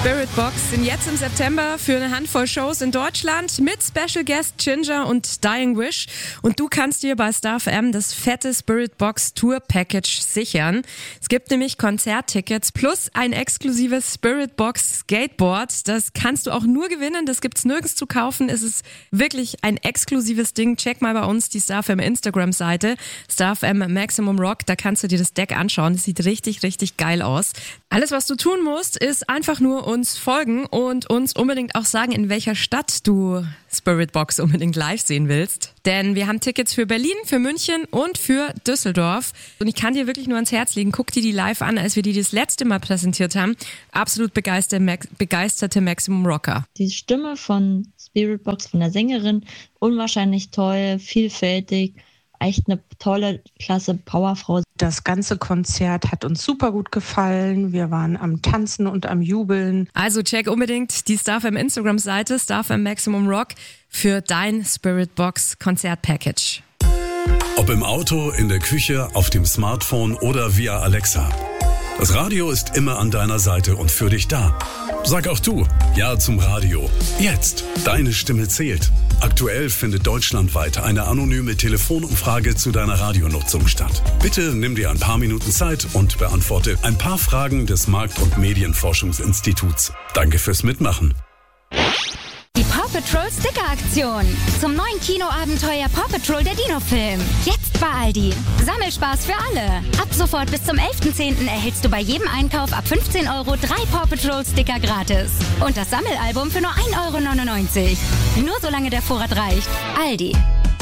Spiritbox sind jetzt im September für eine Handvoll Shows in Deutschland mit Special Guest Ginger und Dying Wish. Und du kannst dir bei Star FM das fette Spiritbox Tour Package sichern. Es gibt nämlich Konzerttickets plus ein exklusives Spiritbox Skateboard. Das kannst du auch nur gewinnen, das gibt's nirgends zu kaufen. Es ist wirklich ein exklusives Ding. Check mal bei uns die Star FM Instagram-Seite, Star FM Maximum Rock. Da kannst du dir das Deck anschauen. Das sieht richtig, richtig geil aus. Alles, was du tun musst, ist einfach nur uns folgen und uns unbedingt auch sagen, in welcher Stadt du Spiritbox unbedingt live sehen willst. Denn wir haben Tickets für Berlin, für München und für Düsseldorf. Und ich kann dir wirklich nur ans Herz legen, guck dir die live an, als wir die das letzte Mal präsentiert haben. Absolut begeisterte Maximum Rocker. Die Stimme von Spiritbox, von der Sängerin, unwahrscheinlich toll, vielfältig. Echt eine tolle, klasse Powerfrau. Das ganze Konzert hat uns super gut gefallen. Wir waren am Tanzen und am Jubeln. Also check unbedingt die Star FM Instagram-Seite, Star FM Maximum Rock, für dein Spiritbox Konzert-Package. Ob im Auto, in der Küche, auf dem Smartphone oder via Alexa. Das Radio ist immer an deiner Seite und für dich da. Sag auch du Ja zum Radio. Jetzt. Deine Stimme zählt. Aktuell findet deutschlandweit eine anonyme Telefonumfrage zu deiner Radionutzung statt. Bitte nimm dir ein paar Minuten Zeit und beantworte ein paar Fragen des Markt- und Medienforschungsinstituts. Danke fürs Mitmachen. Die Paw Patrol Sticker-Aktion. Zum neuen Kinoabenteuer Paw Patrol der Dino-Film. Jetzt bei Aldi. Sammelspaß für alle. Ab sofort bis zum 11.10. erhältst du bei jedem Einkauf ab 15 Euro 3 Paw Patrol Sticker gratis. Und das Sammelalbum für nur 1,99 Euro. Nur solange der Vorrat reicht. Aldi.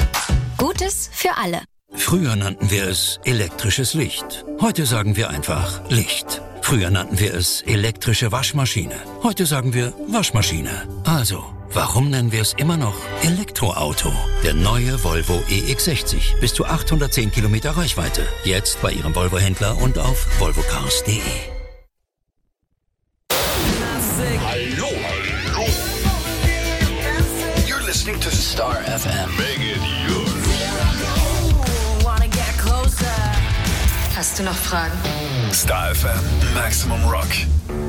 Gutes für alle. Früher nannten wir es elektrisches Licht. Heute sagen wir einfach Licht. Früher nannten wir es elektrische Waschmaschine. Heute sagen wir Waschmaschine. Also, warum nennen wir es immer noch Elektroauto? Der neue Volvo EX60. Bis zu 810 Kilometer Reichweite. Jetzt bei Ihrem Volvo-Händler und auf volvocars.de. Hallo, hallo. You're listening to Star FM. Make it yours. Hast du noch Fragen? Star FM, Maximum Rock.